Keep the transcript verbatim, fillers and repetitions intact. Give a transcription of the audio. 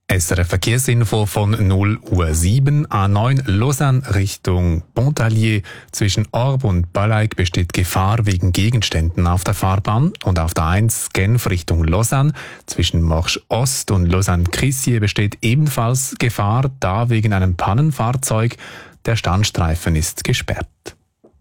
S R F Verkehrsinfo von null Uhr sieben, A neun Lausanne Richtung Pontarlier. Zwischen Orb und Ballaig besteht Gefahr wegen Gegenständen auf der Fahrbahn. Und auf der eins Genf Richtung Lausanne. Zwischen Morsch Ost und Lausanne-Crissier besteht ebenfalls Gefahr, da wegen einem Pannenfahrzeug. Der Standstreifen ist gesperrt.